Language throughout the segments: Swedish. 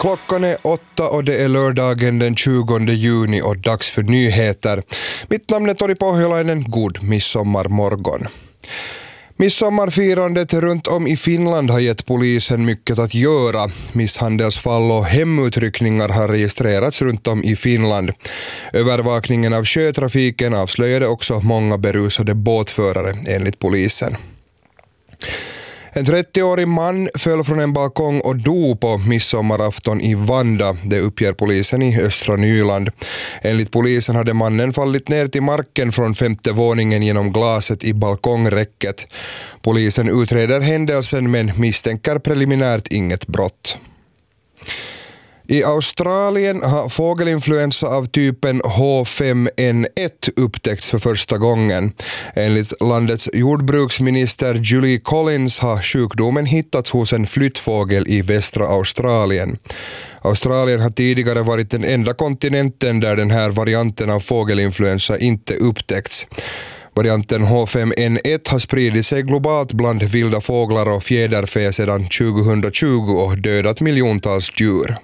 Klockan är 8 och det är lördagen den 20 juni och dags för nyheter. Mitt namn är Tori Pohjolainen. God midsommarmorgon. Midsommarfirandet runt om i Finland har gett polisen mycket att göra. Misshandelsfall och hemutryckningar har registrerats runt om i Finland. Övervakningen av sjötrafiken avslöjade också många berusade båtförare enligt polisen. En 30-årig man föll från en balkong och dog på midsommarafton i Vanda, det uppger polisen i östra Nyland. Enligt polisen hade mannen fallit ner till marken från 5:e våningen genom glaset i balkongräcket. Polisen utreder händelsen men misstänker preliminärt inget brott. I Australien har fågelinfluensa av typen H5N1 upptäckts för första gången. Enligt landets jordbruksminister Julie Collins har sjukdomen hittats hos en flyttfågel i västra Australien. Australien har tidigare varit den enda kontinenten där den här varianten av fågelinfluensa inte upptäckts. Varianten H5N1 har spridit sig globalt bland vilda fåglar och fjäderfä sedan 2020 och dödat miljontals djur.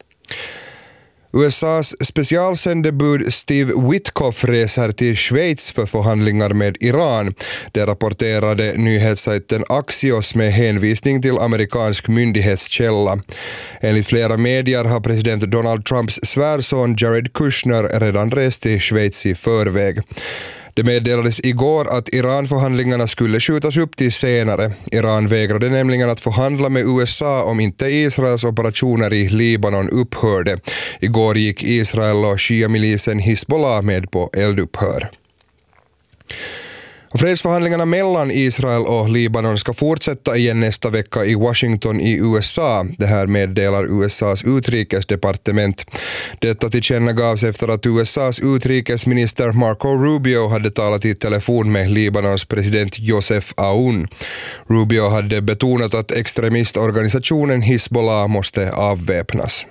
USAs specialsändebud Steve Witkoff reser till Schweiz för förhandlingar med Iran. Det rapporterade nyhetssajten Axios med hänvisning till amerikansk myndighetskälla. Enligt flera medier har president Donald Trumps svärson Jared Kushner redan rest till Schweiz i förväg. Det meddelades igår att Iran-förhandlingarna skulle skjutas upp till senare. Iran vägrade nämligen att förhandla med USA om inte Israels operationer i Libanon upphörde. Igår gick Israel och Shia-milisen Hizbollah med på eldupphör. Fredsförhandlingarna mellan Israel och Libanon ska fortsätta igen nästa vecka i Washington i USA. Det här meddelar USAs utrikesdepartement. Detta tillkännagavs efter att USAs utrikesminister Marco Rubio hade talat i telefon med Libanons president Joseph Aoun. Rubio hade betonat att extremistorganisationen Hizbollah måste avväpnas.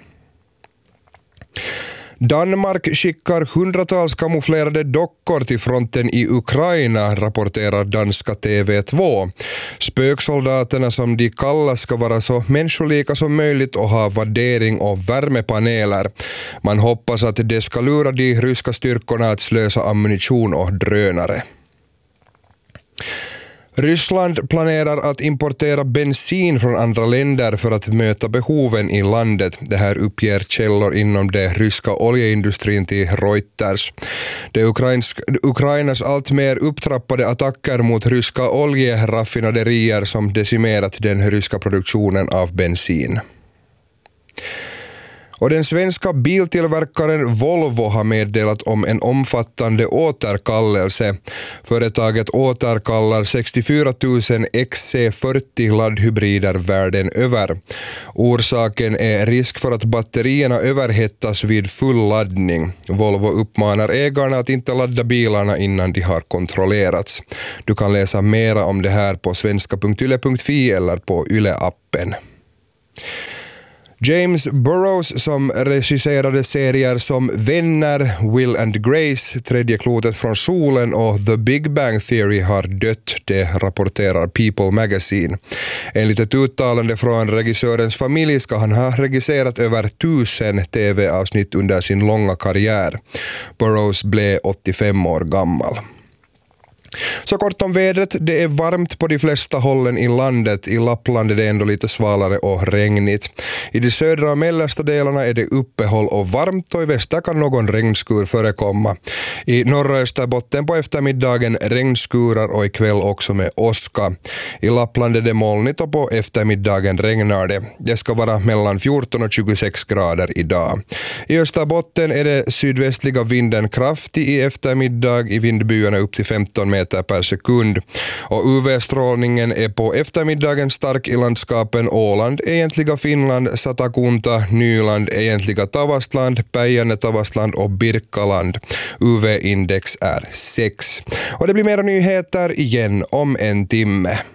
Danmark skickar hundratals kamouflerade dockor till fronten i Ukraina, rapporterar danska TV2. Spöksoldaterna som de kallas ska vara så människolika som möjligt och ha vaddering och värmepaneler. Man hoppas att det ska lura de ryska styrkorna att slösa ammunition och drönare. Ryssland planerar att importera bensin från andra länder för att möta behoven i landet. Det här uppger källor inom det ryska oljeindustrin till Reuters. Det Ukrainas allt mer upptrappade attacker mot ryska oljeraffinaderier som decimerat den ryska produktionen av bensin. Och den svenska biltillverkaren Volvo har meddelat om en omfattande återkallelse. Företaget återkallar 64 000 XC40 laddhybrider världen över. Orsaken är risk för att batterierna överhettas vid full laddning. Volvo uppmanar ägarna att inte ladda bilarna innan de har kontrollerats. Du kan läsa mera om det här på svenska.yle.fi eller på Yle-appen. James Burrows som regisserade serier som Vänner, Will and Grace, Tredje klotet från solen och The Big Bang Theory har dött, det rapporterar People Magazine. Enligt ett uttalande från regissörens familj ska han ha regisserat över 1000 tv-avsnitt under sin långa karriär. Burrows blev 85 år gammal. Så kort om vädret, det är varmt på de flesta hållen i landet. I Lappland är det ändå lite svalare och regnigt. I de södra och mellersta delarna är det uppehåll och varmt och i väster kan någon regnskur förekomma. I norra Österbotten på eftermiddagen regnskurar och ikväll också med åska. I Lappland är det molnigt och på eftermiddagen regnar det. Det ska vara mellan 14 och 26 grader idag. I Österbotten är det sydvästliga vinden kraftig i eftermiddag, i vindbyarna upp till 15 meter per sekund. Och UV-strålningen är på eftermiddagen stark i landskapen Åland, egentliga Finland, Satakunta, Nyland, egentliga Tavastland, Päijänne, Tavastland och Birkaland. UV-index är 6. Och det blir mera nyheter igen om en timme.